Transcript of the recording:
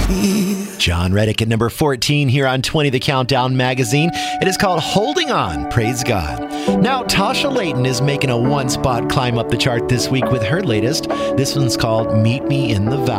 John Reddick at number 14 here on 20 The Countdown magazine. It is called Holding On, Praise God. Now, Tasha Layton is making a one-spot climb up the chart this week with her latest. This one's called Meet Me in the Valley.